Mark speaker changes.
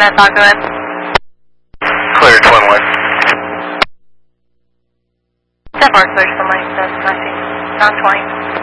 Speaker 1: that dog go in?
Speaker 2: Clear, Twin 1.
Speaker 1: 10-4, clear, somebody says, Matthew. Down 20.